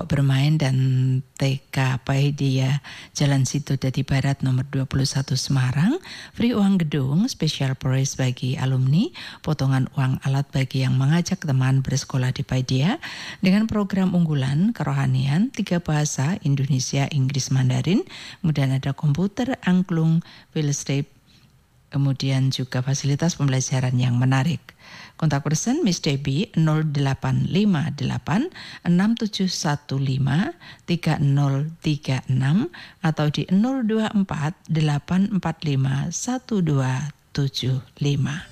bermain dan TK Paidia Jalan Situ Dadi Barat nomor 21 Semarang, free uang gedung, special price bagi alumni, potongan uang alat bagi yang mengajak teman bersekolah di Paidia dengan program unggulan kerohanian 3 bahasa Indonesia, Inggris, Mandarin, kemudian ada komputer, angklung, filsafat, kemudian juga fasilitas pembelajaran yang menarik. Kontak person Miss Debbie 0858 6715 3036 atau di 024 845 1275.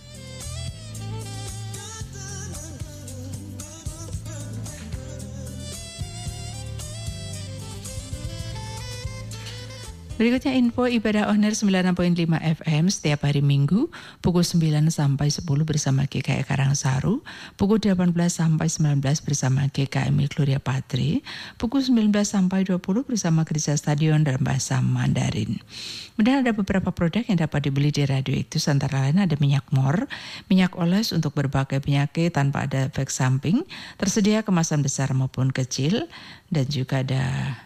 Berikutnya info ibadah Oner 90.5 FM setiap hari Minggu pukul 9 sampai 10 bersama GKI Karangsaru, pukul 18 sampai 19 bersama GKI Gloria Patri, pukul 19 sampai 20 bersama Gereja Stadion dalam bahasa Mandarin. Kemudian ada beberapa produk yang dapat dibeli di Radio Iktus, antara lain ada minyak mor, minyak oles untuk berbagai penyakit tanpa ada efek samping, tersedia kemasan besar maupun kecil, dan juga ada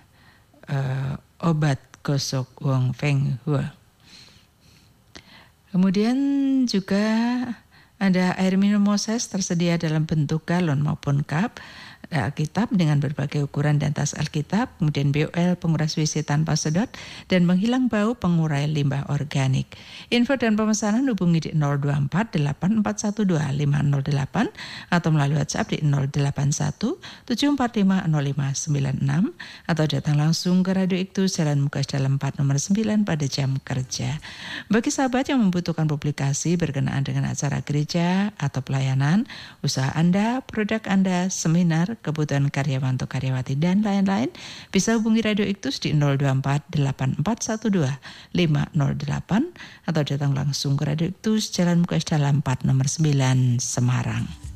obat gosok wong feng hua. Kemudian juga ada air minum Moses tersedia dalam bentuk galon maupun cup, Alkitab dengan berbagai ukuran dan tas Alkitab, kemudian BOL penguras WC tanpa sedot dan menghilang bau pengurai limbah organik. Info dan pemesanan hubungi di 024 8412 508 atau melalui WhatsApp di 081 745 0596 atau datang langsung ke Radio Iktus Jalan Mukas Dalam 4 nomor 9 pada jam kerja. Bagi sahabat yang membutuhkan publikasi berkenaan dengan acara gereja atau pelayanan, usaha Anda, produk Anda, seminar, kebutuhan karyawan atau karyawati dan lain-lain, bisa hubungi Radio Iktus di 024 8412 508 atau datang langsung ke Radio Iktus Jalan Mukas Dalam 4 nomor 9 Semarang.